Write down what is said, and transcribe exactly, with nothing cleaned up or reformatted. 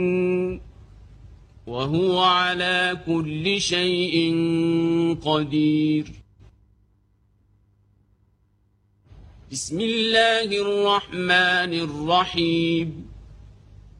وهو على كل شيء قدير. بسم الله الرحمن الرحيم.